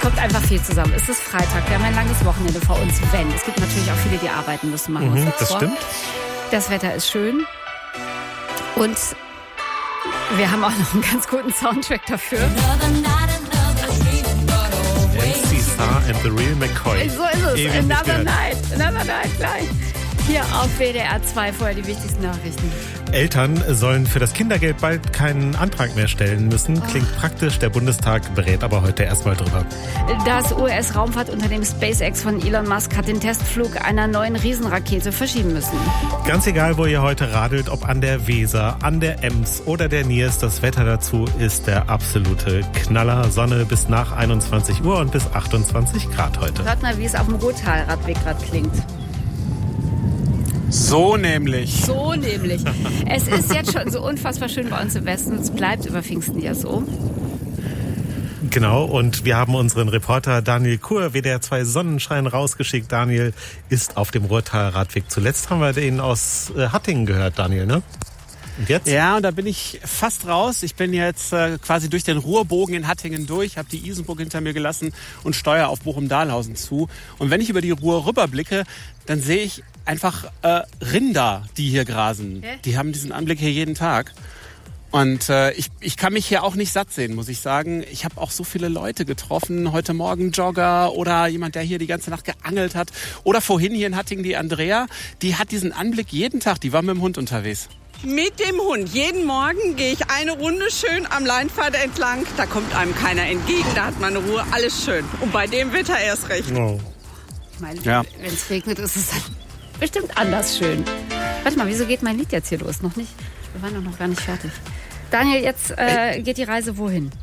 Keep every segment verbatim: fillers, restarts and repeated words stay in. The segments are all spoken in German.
kommt einfach viel zusammen. Es ist Freitag, wir haben ein langes Wochenende vor uns, wenn. Es gibt natürlich auch viele, die arbeiten müssen, machen wir uns Mhm, nichts das vor. stimmt. Das Wetter ist schön und wir haben auch noch einen ganz guten Soundtrack dafür. M C Star and the Real McCoy. So ist es. Ewig nicht Another gehört. Night. Another Night gleich. Hier auf W D R zwei vorher die wichtigsten Nachrichten. Eltern sollen für das Kindergeld bald keinen Antrag mehr stellen müssen. Klingt praktisch, der Bundestag berät aber heute erstmal drüber. Das U S-Raumfahrtunternehmen SpaceX von Elon Musk hat den Testflug einer neuen Riesenrakete verschieben müssen. Ganz egal, wo ihr heute radelt, ob an der Weser, an der Ems oder der Niers, das Wetter dazu ist der absolute Knaller. Sonne bis nach einundzwanzig Uhr und bis achtundzwanzig Grad heute. Hört mal, wie es auf dem Ruhrtal-Radweg gerade klingt. So nämlich. So nämlich. Es ist jetzt schon so unfassbar schön bei uns im Westen. Es bleibt über Pfingsten ja so. Genau, und wir haben unseren Reporter Daniel Kur, W D R zwei Sonnenschein, rausgeschickt. Daniel ist auf dem Ruhrtal-Radweg. Zuletzt haben wir den aus äh, Hattingen gehört, Daniel, ne? Und jetzt? Ja, und da bin ich fast raus. Ich bin jetzt äh, quasi durch den Ruhrbogen in Hattingen durch, habe die Isenburg hinter mir gelassen und steuere auf Bochum-Dahlhausen zu. Und wenn ich über die Ruhr rüberblicke, dann sehe ich einfach äh, Rinder, die hier grasen. Hä? Die haben diesen Anblick hier jeden Tag. Und äh, ich, ich kann mich hier auch nicht satt sehen, muss ich sagen. Ich habe auch so viele Leute getroffen. Heute Morgen Jogger oder jemand, der hier die ganze Nacht geangelt hat. Oder vorhin hier in Hattingen die Andrea. Die hat diesen Anblick jeden Tag. Die war mit dem Hund unterwegs. Mit dem Hund. Jeden Morgen gehe ich eine Runde schön am Leinpfad entlang. Da kommt einem keiner entgegen, da hat man Ruhe, alles schön. Und bei dem Wetter erst recht. Oh. Ich meine, Ja. wenn es regnet, ist es dann bestimmt anders schön. Warte mal, wieso geht mein Lied jetzt hier los? Noch nicht? Wir waren doch noch gar nicht fertig. Daniel, jetzt äh, geht die Reise wohin?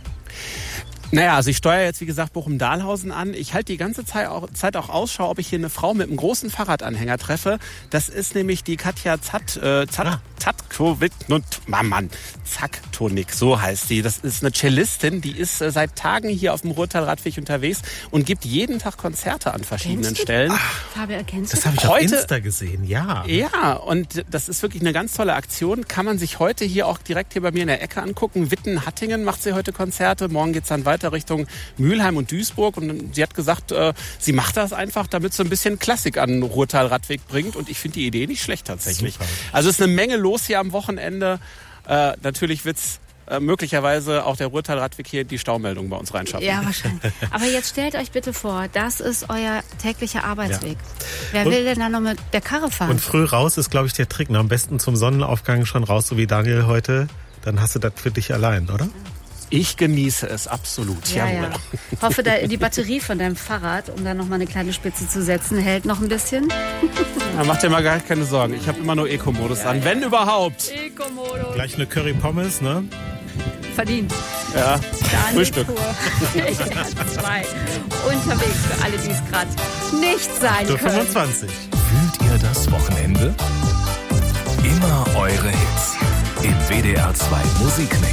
Naja, also ich steuere jetzt, wie gesagt, Bochum-Dahlhausen an. Ich halte die ganze Zeit auch, Zeit auch Ausschau, ob ich hier eine Frau mit einem großen Fahrradanhänger treffe. Das ist nämlich die Katja Zat, äh, Zat, Ah. Zatkowit, Mann, Mann, Zaktonik, so heißt sie. Das ist eine Cellistin, die ist äh, seit Tagen hier auf dem Ruhrtal-Radweg unterwegs und gibt jeden Tag Konzerte an verschiedenen Kennst du- Stellen. Fabian, kennst Das du habe ich auf Heute- Insta gesehen, ja. Ja, und das ist wirklich eine ganz tolle Aktion. Kann man sich heute hier auch direkt hier bei mir in der Ecke angucken. Witten-Hattingen macht sie heute Konzerte. Morgen geht's dann weiter Richtung Mülheim und Duisburg. Und sie hat gesagt, äh, sie macht das einfach, damit sie ein bisschen Klassik an den Ruhrtal-Radweg bringt. Und ich finde die Idee nicht schlecht tatsächlich. Super. Also es ist eine Menge los hier am Wochenende. Äh, natürlich wird's äh, möglicherweise auch der Ruhrtal-Radweg hier die Staumeldung bei uns reinschaffen. Ja, wahrscheinlich. Aber jetzt stellt euch bitte vor, das ist euer täglicher Arbeitsweg. Wer Und- will denn da noch mit der Karre fahren? Und früh raus ist, glaube ich, der Trick. Ne? Am besten zum Sonnenaufgang schon raus, so wie Daniel heute. Dann hast du das für dich allein, oder? Ich genieße es absolut. ja, Jawohl. ja. Hoffe, da, die Batterie von deinem Fahrrad, um da noch mal eine kleine Spitze zu setzen, hält noch ein bisschen. Ja, mach dir mal gar keine Sorgen. Ich habe immer nur Eco-Modus an, wenn überhaupt. Eco-Modus. Gleich eine Curry Pommes, ne? Verdient. Ja, Daniel Frühstück. Kur. W D R zwei. Unterwegs für alle, die es gerade nicht sein können. fünfundzwanzig. Fühlt ihr das Wochenende? Immer eure Hits im W D R zwei Musikmix.